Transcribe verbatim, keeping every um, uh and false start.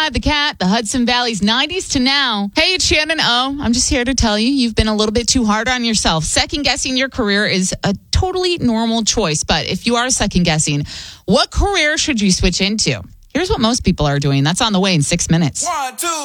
Five, The Cat, the Hudson Valley's nineties to now. Hey, it's Shannon O. I'm just here to tell you, you've been a little bit too hard on yourself. Second guessing your career is a totally normal choice. But if you are second guessing, what career should you switch into? Here's what most people are doing. That's on the way in six minutes. One, two.